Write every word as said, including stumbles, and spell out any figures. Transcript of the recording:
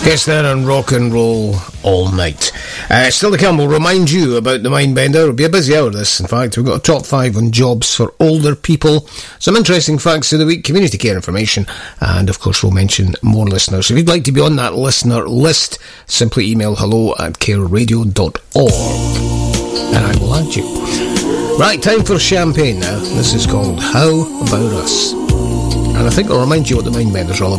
Yes, there, and rock and roll all night. Uh, still to come, we'll remind you about the Mindbender. It'll be a busy hour, this. In fact, we've got a top five on jobs for older people, some interesting facts of the week, community care information, and of course we'll mention more listeners. If you'd like to be on that listener list, simply email hello at care radio dot org and I will add you. Right, time for champagne now. This is called How About Us. And I think I'll remind you what the Mindbender's all about.